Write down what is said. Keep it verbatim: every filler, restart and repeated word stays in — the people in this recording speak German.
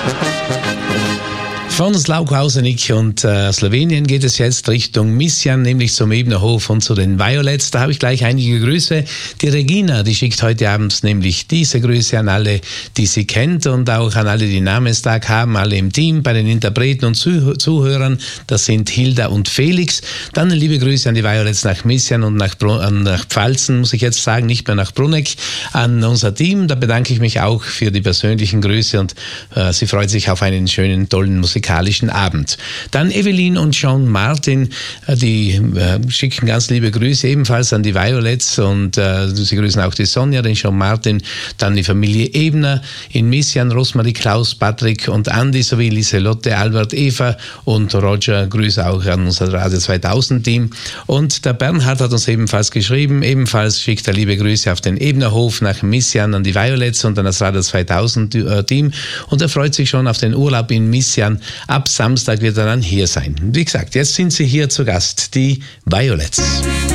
Von Slaughausenik und äh, Slowenien geht es jetzt Richtung Misjan, nämlich zum Ebnerhof und zu den Violets. Da habe ich gleich einige Grüße. Die Regina, die schickt heute Abend nämlich diese Grüße an alle, die sie kennt und auch an alle, die Namenstag haben, alle im Team, bei den Interpreten und Zuh- Zuhörern. Das sind Hilda und Felix. Dann eine liebe Grüße an die Violets nach Misjan und nach, Bru- an, nach Pfalzen, muss ich jetzt sagen, nicht mehr nach Bruneck, an unser Team. Da bedanke ich mich auch für die persönlichen Grüße und äh, sie freut sich auf einen schönen, tollen musikalischen Abend. Dann Evelyn und John Martin, die äh, schicken ganz liebe Grüße ebenfalls an die Violets und äh, sie grüßen auch die Sonja, den John Martin, dann die Familie Ebner in Misjan, Rosmarie, Klaus, Patrick und Andi sowie Lieselotte, Albert, Eva und Roger. Grüße auch an unser Radio zweitausend Team. Und der Bernhard hat uns ebenfalls geschrieben, ebenfalls schickt er liebe Grüße auf den Ebnerhof nach Misjan an die Violets und an das Radio zweitausend Team und er freut sich schon auf den Urlaub in Misjan. Ab Samstag wird er dann hier sein. Wie gesagt, jetzt sind sie hier zu Gast, die Violets.